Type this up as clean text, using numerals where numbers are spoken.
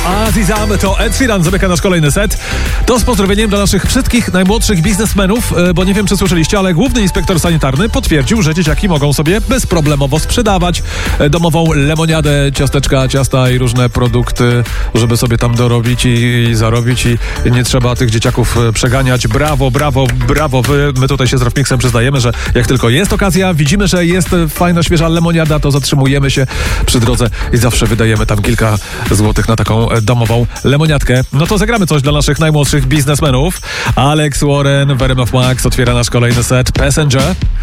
Azizam to Ed Sheeran zamyka nasz kolejny set. To z pozdrowieniem dla naszych wszystkich najmłodszych biznesmenów, bo nie wiem, czy słyszeliście, ale główny inspektor sanitarny potwierdził, że dzieciaki mogą sobie bezproblemowo sprzedawać domową lemoniadę, ciasteczka, ciasta i różne produkty, żeby sobie tam dorobić i zarobić i nie trzeba tych dzieciaków przeganiać. Brawo, brawo, brawo. My tutaj się z Rafmixem przyznajemy, że jak tylko jest okazja, widzimy, że jest fajna, świeża lemoniada, to zatrzymujemy się przy drodze i zawsze wydajemy tam kilka złotych na taką domową lemoniadkę. No to zagramy coś dla naszych najmłodszych biznesmenów. Alex Warren w RMF Max otwiera nasz kolejny set Passenger.